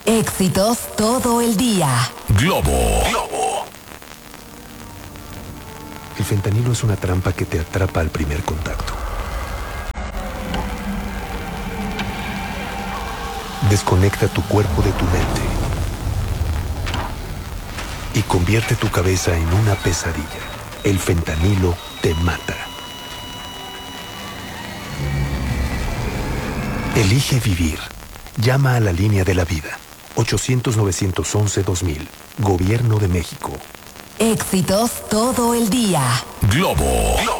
Éxitos todo el día. Globo. El fentanilo es una trampa que te atrapa al primer contacto. Desconecta tu cuerpo de tu mente y convierte tu cabeza en una pesadilla. El fentanilo te mata. Elige vivir. Llama a la línea de la vida. 800-911-2000. Gobierno de México. Éxitos todo el día. Globo.